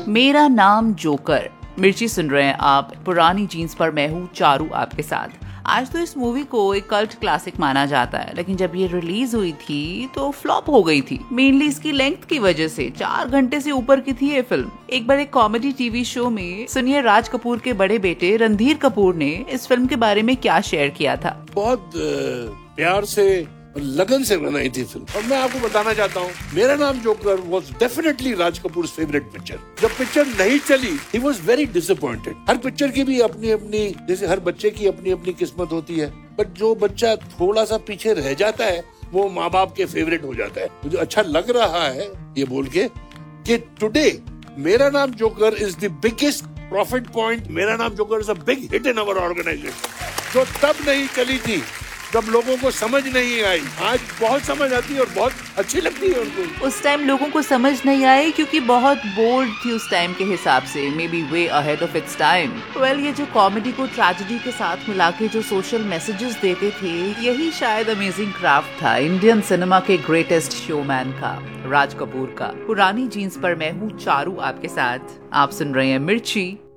मेरा नाम जोकर। मिर्ची सुन रहे हैं आप, पुरानी जीन्स पर मैं हूँ चारू आपके साथ। आज तो इस मूवी को एक कल्ट क्लासिक माना जाता है, लेकिन जब ये रिलीज हुई थी तो फ्लॉप हो गई थी, मेनली इसकी लेंथ की वजह से। 4 घंटे से ऊपर की थी ये फिल्म। एक बार एक कॉमेडी टीवी शो में सुनिए राज कपूर के बड़े बेटे रणधीर कपूर ने इस फिल्म के बारे में क्या शेयर किया था। बहुत प्यार से लगन से बनाई थी फिल्म, और मैं आपको बताना चाहता हूँ, मेरा नाम joker was definitely Raj Kapoor favourite picture. जब पिक्चर नहीं चली, he was very disappointed. Her picture की भी अपनी अपनी, जैसे हर बच्चे की अपनी अपनी किस्मत होती है, बट जो बच्चा थोड़ा सा पीछे रह जाता है वो माँ बाप के फेवरेट हो जाता है। मुझे अच्छा लग रहा है ये बोल के कि टुडे मेरा नाम joker is the biggest profit point. मेरा नाम joker is a big hit in our organisation. जो तब नहीं चली थी, जब लोगों को समझ नहीं आई, आज बहुत समझ आती है और बहुत अच्छी लगती है उनको। उस टाइम लोगों को समझ नहीं आई क्योंकि बहुत बोल्ड थी उस टाइम के हिसाब से, may be way ahead of its time. Well, ये जो कॉमेडी को ट्रेजेडी के साथ मिला के जो सोशल मैसेजेस देते थे, यही शायद अमेजिंग क्राफ्ट था इंडियन सिनेमा के ग्रेटेस्ट शोमैन का, राज कपूर का। पुरानी जीन्स पर मैं हूँ चारू आपके साथ। आप सुन रहे हैं मिर्ची।